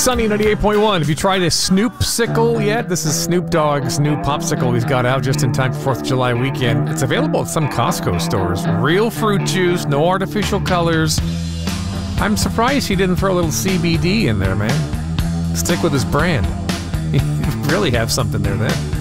Sunny 98.1. Have you tried a Snoop-sicle yet? This is Snoop Dogg's new popsicle he's got out just in time for 4th of July weekend. It's available at some Costco stores. Real fruit juice, no artificial colors. I'm surprised he didn't throw a little CBD in there, man. Stick with his brand. You really have something there then.